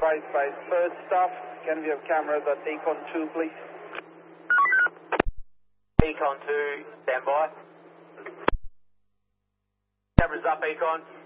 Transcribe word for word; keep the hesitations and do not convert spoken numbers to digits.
Base base. Third staff, can we have cameras at Econ two, please? Econ two, stand by. Cameras up, Econ.